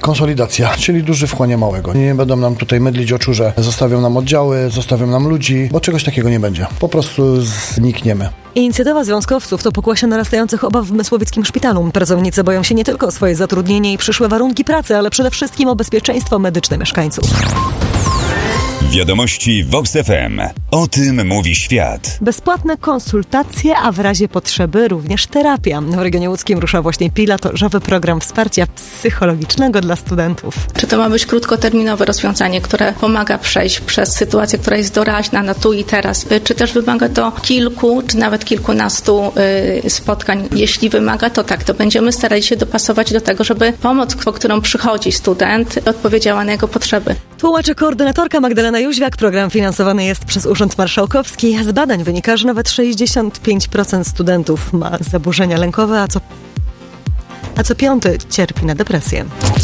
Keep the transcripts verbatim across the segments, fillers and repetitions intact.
konsolidacja, czyli duży wchłania małego. Nie będą nam tutaj mydlić oczu, że zostawią nam oddziały, zostawią nam ludzi, bo czegoś takiego nie będzie. Po prostu znikniemy. Inicjatywa związkowców to pokłosie narastających obaw w Mysłowieckim szpitalu. Pracownicy boją się nie tylko o swoje zatrudnienie i przyszłe warunki pracy, ale przede wszystkim o bezpieczeństwo medyczne mieszkańców. Wiadomości Vox F M. O tym mówi świat. Bezpłatne konsultacje, a w razie potrzeby również terapia. W regionie łódzkim rusza właśnie pilotażowy program wsparcia psychologicznego dla studentów. Czy to ma być krótkoterminowe rozwiązanie, które pomaga przejść przez sytuację, która jest doraźna na tu i teraz, czy też wymaga to kilku, czy nawet kilkunastu y, spotkań. Jeśli wymaga, to tak, to będziemy starali się dopasować do tego, żeby pomoc, po którą przychodzi student, odpowiedziała na jego potrzeby. Tłumaczy koordynatorka Magdalena Jóźwiak. Program finansowany jest przez Urząd Marszałkowski. Z badań wynika, że nawet sześćdziesiąt pięć procent studentów ma zaburzenia lękowe, a co, a co piąty cierpi na depresję.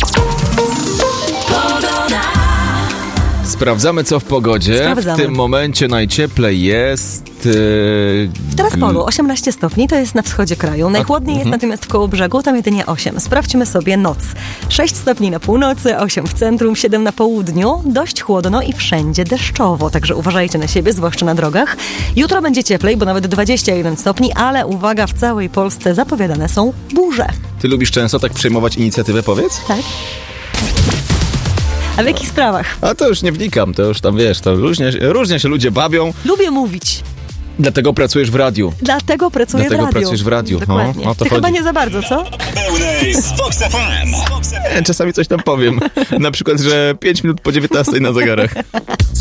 Sprawdzamy, co w pogodzie. Sprawdzamy. W tym momencie najcieplej jest... Yy... W Teraspolu osiemnaście stopni, to jest na wschodzie kraju. Najchłodniej jest natomiast w Kołobrzegu, tam jedynie osiem. Sprawdźmy sobie noc. sześć stopni na północy, osiem w centrum, siedem na południu. Dość chłodno i wszędzie deszczowo, także uważajcie na siebie, zwłaszcza na drogach. Jutro będzie cieplej, bo nawet dwadzieścia jeden stopni, ale uwaga, w całej Polsce zapowiadane są burze. Ty lubisz często tak przejmować inicjatywę, powiedz? Tak. A w jakich sprawach? A to już nie wnikam, to już tam wiesz, to różnie, różnie się ludzie bawią. Lubię mówić. Dlatego pracujesz w radiu. Dlatego pracuję Dlatego w radiu. pracujesz w radiu. Dokładnie. No, o to Ty chodzi. chyba nie za bardzo, co? Pełnej z Vox F M. Nie, czasami coś tam powiem. Na przykład, że pięć minut po dziewiętnastej na zegarach.